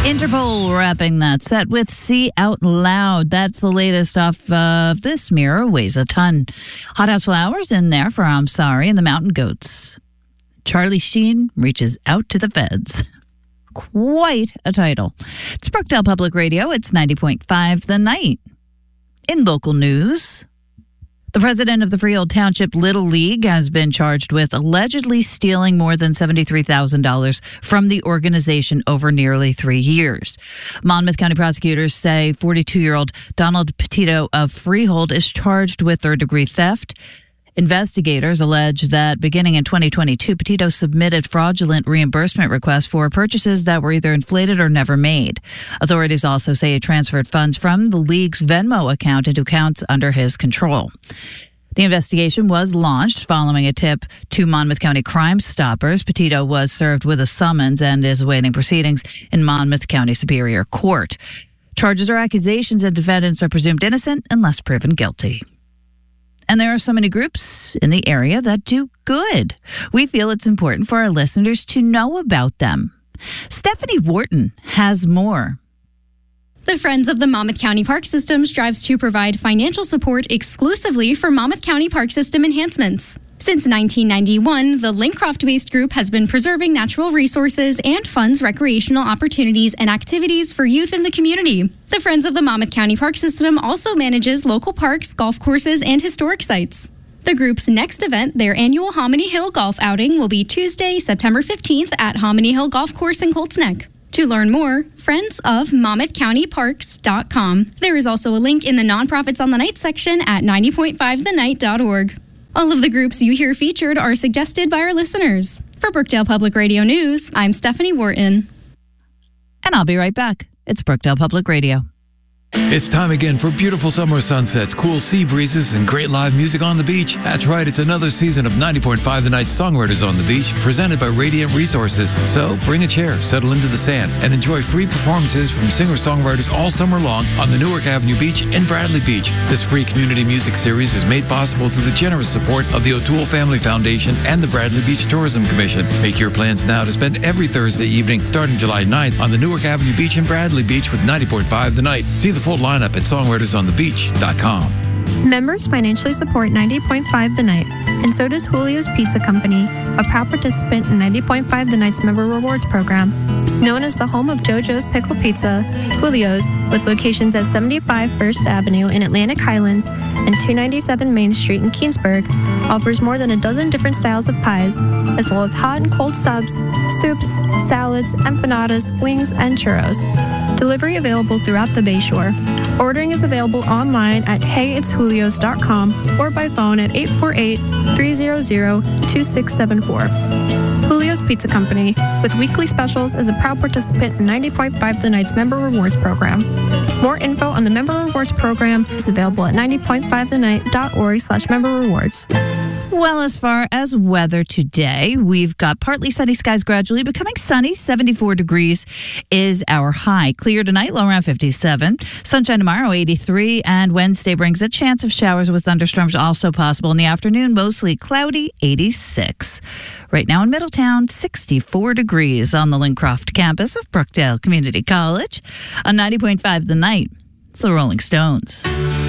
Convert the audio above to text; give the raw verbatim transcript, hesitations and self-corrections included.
Interpol wrapping that set with See Out Loud. That's the latest off of This Mirror Weighs a Ton. Hothouse Flowers in there for I'm Sorry and the Mountain Goats. Charlie Sheen reaches out to the feds. Quite a title. It's Brookdale Public Radio. It's ninety point five The Night. In local news, the president of the Freehold Township Little League has been charged with allegedly stealing more than seventy-three thousand dollars from the organization over nearly three years. Monmouth County prosecutors say forty-two-year-old Donald Petito of Freehold is charged with third-degree theft. Investigators allege that beginning in twenty twenty-two, Petito submitted fraudulent reimbursement requests for purchases that were either inflated or never made. Authorities also say he transferred funds from the league's Venmo account into accounts under his control. The investigation was launched following a tip to Monmouth County Crime Stoppers. Petito was served with a summons and is awaiting proceedings in Monmouth County Superior Court. Charges or accusations and defendants are presumed innocent unless proven guilty. And there are so many groups in the area that do good. We feel it's important for our listeners to know about them. Stephanie Wharton has more. The Friends of the Monmouth County Park System strives to provide financial support exclusively for Monmouth County Park System enhancements. Since nineteen ninety-one, the Lincroft-based group has been preserving natural resources and funds recreational opportunities and activities for youth in the community. The Friends of the Monmouth County Park System also manages local parks, golf courses, and historic sites. The group's next event, their annual Hominy Hill Golf Outing, will be Tuesday, September fifteenth at Hominy Hill Golf Course in Colts Neck. To learn more, friends of monmouth county parks dot com. There is also a link in the Nonprofits on the Night section at ninety point five the night dot org. All of the groups you hear featured are suggested by our listeners. For Brookdale Public Radio News, I'm Stephanie Wharton. And I'll be right back. It's Brookdale Public Radio. It's time again for beautiful summer sunsets, cool sea breezes, and great live music on the beach. That's right, it's another season of ninety point five The Night Songwriters on the Beach, presented by Radiant Resources. So bring a chair, settle into the sand, and enjoy free performances from singer-songwriters all summer long on the Newark Avenue Beach in Bradley Beach. This free community music series is made possible through the generous support of the O'Toole Family Foundation and the Bradley Beach Tourism Commission. Make your plans now to spend every Thursday evening, starting July ninth, on the Newark Avenue Beach in Bradley Beach with ninety point five The Night. See the full lineup at songwriters on the beach dot com. Members financially support ninety point five The Night, and so does Julio's Pizza Company, a proud participant in ninety point five The Night's Member Rewards Program. Known as the home of JoJo's Pickle Pizza, Julio's, with locations at seventy-five First Avenue in Atlantic Highlands and two ninety-seven Main Street in Keansburg, offers more than a dozen different styles of pies, as well as hot and cold subs, soups, salads, empanadas, wings, and churros. Delivery available throughout the Bayshore. Ordering is available online at hey it's julios dot com or by phone at eight four eight, three hundred, two six seven four. Julio's Pizza Company, with weekly specials, is a proud participant in ninety point five The Night's Member Rewards Program. More info on the Member Rewards Program is available at ninety point five the night dot org slash member rewards. Well, as far as weather today, we've got partly sunny skies gradually becoming sunny. seventy-four degrees is our high. Clear tonight, low around fifty-seven. Sunshine tomorrow, eighty-three. And Wednesday brings a chance of showers with thunderstorms also possible in the afternoon. Mostly cloudy, eighty-six. Right now in Middletown, sixty-four degrees on the Lincroft campus of Brookdale Community College. On ninety point five The Night, it's the Rolling Stones.